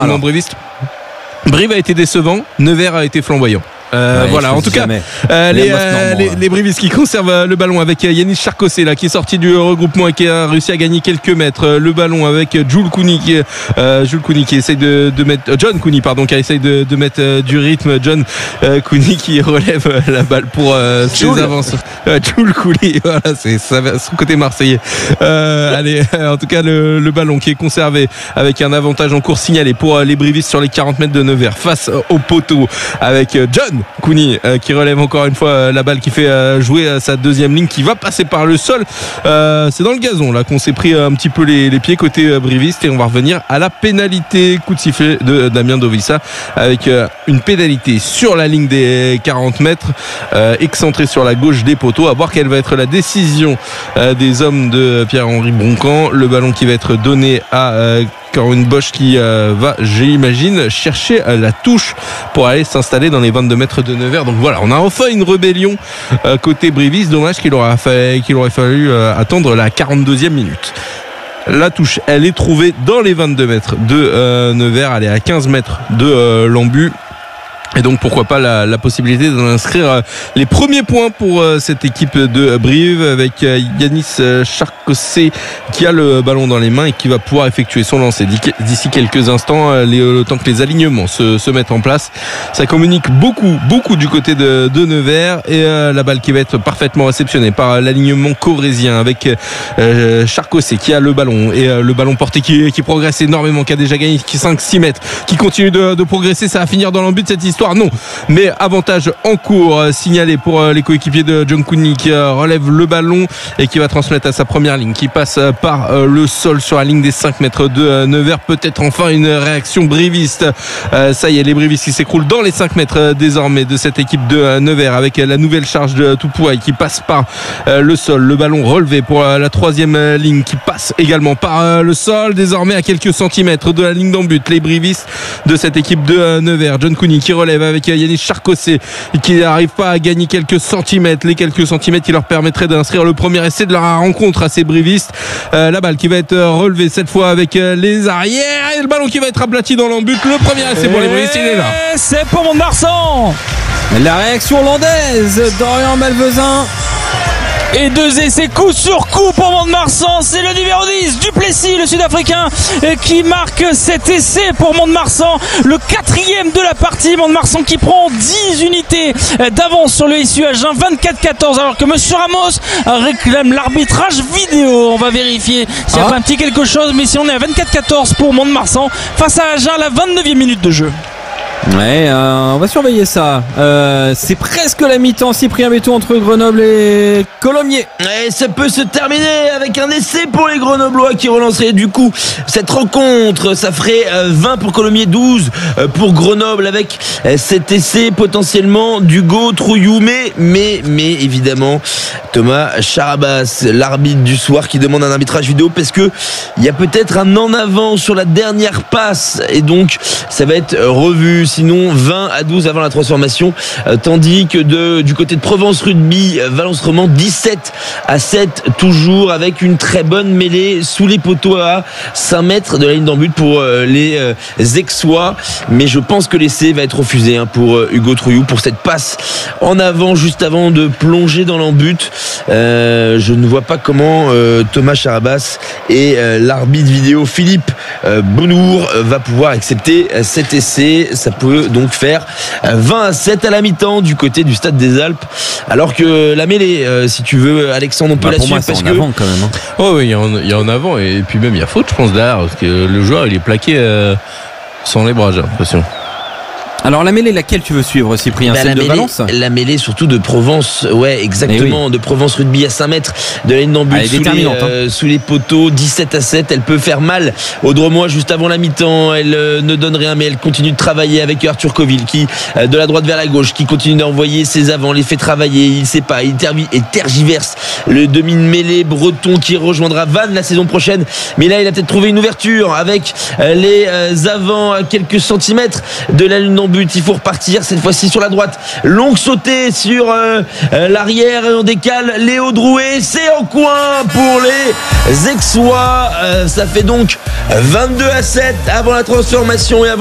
Bréviste. Brive a été décevant, Nevers a été flamboyant. Voilà, en tout cas, les Brivistes qui conservent le ballon avec Yanis Charcosset là, qui est sorti du regroupement et qui a réussi à gagner quelques mètres. Le ballon avec Jules Cooney qui essaye de mettre John Cooney qui essaye de mettre du rythme. John Cooney qui relève la balle pour ses avances. Jules Cooney, voilà, c'est son côté marseillais. En tout cas, le ballon qui est conservé avec un avantage en course signalé pour les Brivistes sur les 40 mètres de Nevers face au poteau avec John Cooney qui relève encore une fois la balle, qui fait jouer sa deuxième ligne, qui va passer par le sol. C'est dans le gazon là qu'on s'est pris un petit peu les pieds côté briviste, et on va revenir à la pénalité. Coup de sifflet de Damien Dovissa avec une pénalité sur la ligne des 40 mètres, excentrée sur la gauche des poteaux. À voir quelle va être la décision des hommes de Pierre-Henri Broncan. Le ballon qui va être donné à Corinne Bosch qui va, j'imagine, chercher la touche pour aller s'installer dans les 22 mètres de Nevers. Donc voilà, on a enfin une rébellion côté Brivis. Dommage qu'il aurait fallu attendre la 42e minute. La touche, elle est trouvée dans les 22 mètres de Nevers. Elle est à 15 mètres de l'embut. Et donc pourquoi pas la possibilité d'inscrire les premiers points pour cette équipe de Brive, avec Yanis Charcosset qui a le ballon dans les mains et qui va pouvoir effectuer son lancer d'ici quelques instants, le temps que les alignements se mettent en place. Ça communique beaucoup du côté de Nevers, et la balle qui va être parfaitement réceptionnée par l'alignement corrésien avec Charcosset qui a le ballon, et le ballon porté qui progresse énormément, qui a déjà gagné 5-6 mètres, qui continue de progresser. Ça va finir dans l'embut cette histoire. Non, mais avantage en cours signalé pour les coéquipiers de John Cooney qui relève le ballon et qui va transmettre à sa première ligne, qui passe par le sol sur la ligne des 5 mètres de Nevers. Peut-être enfin une réaction briviste. Ça y est, les brivistes qui s'écroulent dans les 5 mètres désormais de cette équipe de Nevers, avec la nouvelle charge de Toupouaï qui passe par le sol. Le ballon relevé pour la troisième ligne, qui passe également par le sol, désormais à quelques centimètres de la ligne d'en but. Les brivistes de cette équipe de Nevers. John Cooney qui relève avec Yanis Charcosset qui n'arrive pas à gagner quelques centimètres, les quelques centimètres qui leur permettraient d'inscrire le premier essai de la rencontre à ces brivistes. La balle qui va être relevée cette fois avec les arrières, et le ballon qui va être aplati dans l'embut. Le premier essai pour les brivistes, il est là. C'est pour Mont-de-Marsan. La réaction hollandaise, Dorian Malvezin. Et 2 essais coup sur coup pour Mont-de-Marsan. C'est le numéro 10, Duplessis, le Sud-Africain, qui marque cet essai pour Mont-de-Marsan. Le 4e de la partie. Mont-de-Marsan qui prend 10 unités d'avance sur le SU Agen, 24-14. Alors que Monsieur Ramos réclame l'arbitrage vidéo. On va vérifier s'il y a pas un petit quelque chose. Mais si on est à 24-14 pour Mont-de-Marsan face à Agen à la 29e minute de jeu. Ouais, on va surveiller ça. C'est presque la mi-temps. Cyprien Béton entre Grenoble et Colomiers. Et ça peut se terminer avec un essai pour les Grenoblois qui relanceraient du coup cette rencontre. Ça ferait 20 pour Colomiers, 12 pour Grenoble, avec cet essai potentiellement d'Hugo Trouillou. Mais évidemment, Thomas Charabas, l'arbitre du soir, qui demande un arbitrage vidéo parce que il y a peut-être un en avant sur la dernière passe, et donc ça va être revu. Sinon 20-12 avant la transformation, tandis que du côté de Provence Rugby, Valence Romand 17-7, toujours avec une très bonne mêlée sous les poteaux à 5 mètres de la ligne d'en but pour les Aixois. Mais je pense que l'essai va être refusé pour Hugo Trouillou pour cette passe en avant juste avant de plonger dans l'en-but. Je ne vois pas comment Thomas Charabas et l'arbitre vidéo Philippe Bonour va pouvoir accepter cet essai. Ça peut donc faire 20-7 à la mi-temps du côté du Stade des Alpes, alors que la mêlée, si tu veux, Alexandre, on peut la suivre parce que avant quand même. Oh oui, il y a en avant, et puis même il y a faute, je pense, derrière, parce que le joueur il est plaqué sans les bras, j'ai l'impression. Alors la mêlée, laquelle tu veux suivre, Cyprien? Celle de Valence? La mêlée surtout de Provence, ouais, exactement, oui. De Provence Rugby à 5 mètres de la ligne d'en but, sous les poteaux, 17-7. Elle peut faire mal aux Dromois juste avant la mi-temps. Elle ne donne rien, mais elle continue de travailler avec Arthur Coville qui, de la droite vers la gauche, qui continue d'envoyer ses avants, les fait travailler. Il sait pas, il tergiverse le demi-mêlée breton qui rejoindra Vannes la saison prochaine. Mais là, il a peut-être trouvé une ouverture avec les avants à quelques centimètres de la ligne d'en but. Il faut repartir cette fois-ci sur la droite. Longue sautée sur l'arrière et on décale Léo Drouet. C'est en coin pour les Aixois. Ça fait donc 22-7 avant la transformation et avant